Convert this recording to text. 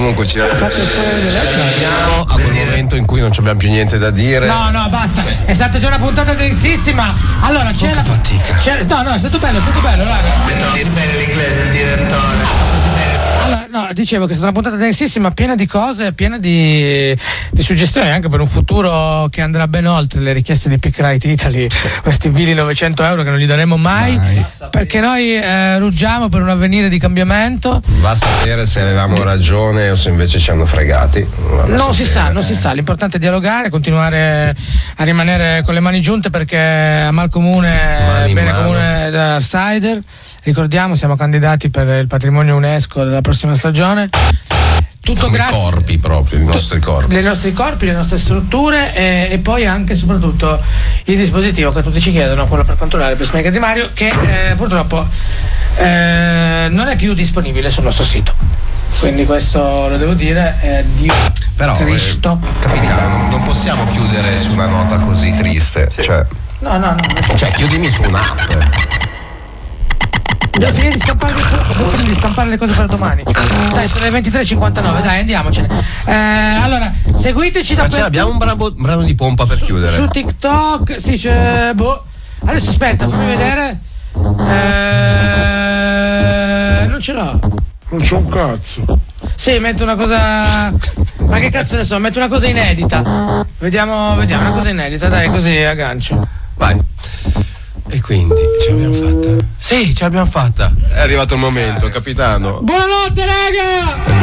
Comunque ci avviciniamo a quel momento in cui non abbiamo più niente da dire. No, basta. È stata già una puntata densissima. Allora c'è la fatica. No, è stato bello, raga. Bene l'inglese, il direttore. Allora, no, dicevo che è stata una puntata densissima, piena di cose, piena di suggestioni anche per un futuro che andrà ben oltre le richieste di Pick Right Italy, questi vili 900 euro che non gli daremo mai. Perché noi ruggiamo per un avvenire di cambiamento. Va a sapere se avevamo ragione o se invece ci hanno fregati. Non si sa, l'importante è dialogare, continuare a rimanere con le mani giunte, perché a mal comune, bene comune da outsider. Ricordiamo, siamo candidati per il patrimonio UNESCO della prossima stagione. Tutto come grazie. Corpi proprio, i nostri corpi. I nostri corpi, le nostre strutture e poi anche e soprattutto il dispositivo che tutti ci chiedono, quello per controllare per Smaker di Mario, che purtroppo non è più disponibile sul nostro sito. Quindi questo lo devo dire, Dio però, Cristo. Capitano, non possiamo chiudere su una nota così triste. Sì. Cioè chiudimi su un'app. Devo finire di stampare le cose per domani. Dai, sono le 23:59, dai, andiamocene. Allora, seguiteci da. Ma ce l'abbiamo un brano di pompa per chiudere. Su TikTok, sì, c'è. Adesso aspetta, fammi vedere. Non ce l'ho. Non c'è un cazzo. Sì, metto una cosa. Ma che cazzo ne so, metto una cosa inedita. Vediamo, una cosa inedita, dai, così aggancio. Vai. E quindi ce l'abbiamo fatta? Sì, ce l'abbiamo fatta. È arrivato il momento, capitano. Buonanotte, raga!